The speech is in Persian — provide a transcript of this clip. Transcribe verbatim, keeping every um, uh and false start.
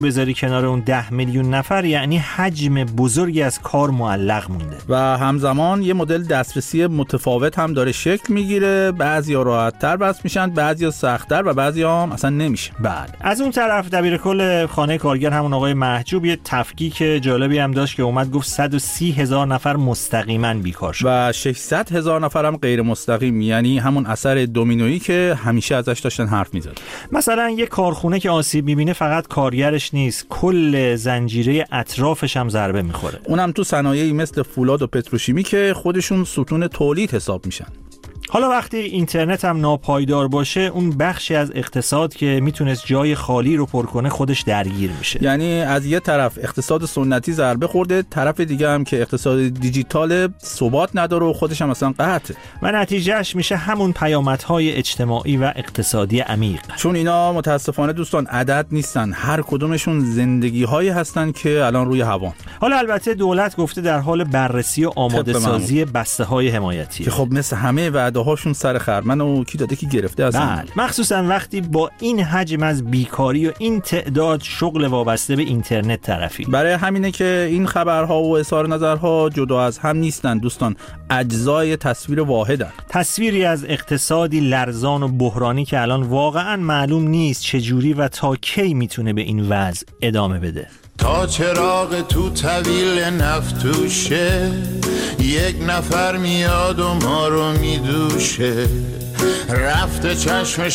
بذاری کنار اون ده میلیون نفر، یعنی حجم بزرگی از کار معلق مونده و همزمان یه مدل دسترسی متفاوت هم داره شکل میگیره. بعضیا راحت‌تر بس میشن، بعضیا سخت‌تر و بعضیا هم اصلا نمیشه. بله. از اون طرف دبیر کل خانه کارگر همون آقای محجوب یه تفکیک جالبی هم داشت که اومد گفت صد و سی هزار نفر مستقیما بیکار شد و ششصد هزار نفر هم غیر مستقیم، یعنی همون اثر دومینویی که همیشه ازش داشتن حرف میزد. مثلا یه کارخونه که آسیب میبینه فقط کارگرش نیست، کل زنجیره اطرافش هم ضربه میخوره. اونم تو صنایعی مثل فولاد و پتروشیمی که خودشون ستون تولید حساب میشن. حالا وقتی اینترنت هم ناپایدار باشه، اون بخشی از اقتصاد که میتونست جای خالی رو پر کنه خودش درگیر میشه. یعنی از یه طرف اقتصاد سنتی ضربه خورده، طرف دیگه هم که اقتصاد دیجیتال ثبات نداره و خودش هم اصلا قحطه و نتیجهش میشه همون پیامدهای اجتماعی و اقتصادی عمیق. چون اینا متاسفانه دوستان عدد نیستن، هر کدومشون زندگی هایی هستن که الان روی هوان. حالا البته دولت گفته در حال بررسی و آماده سازی بسته های حمایتی که خب مثل همه وعده هاشون سر خرمن و کی داده کی گرفته هستن. بله. مخصوصا وقتی با این حجم از بیکاری و این تعداد شغل وابسته به اینترنت طرفی. برای همینه که این خبرها و اظهار نظرها جدا از هم نیستن دوستان، اجزای تصویر واحدن. تصویری از اقتصادی لرزان و بحرانی که الان واقعا معلوم نیست چجوری و تا کی میتونه به این وضع ادامه بده. تا چراغ تو طویل نفتوشه، یک نفر میاد و ما رو میدوشه، رفته چشم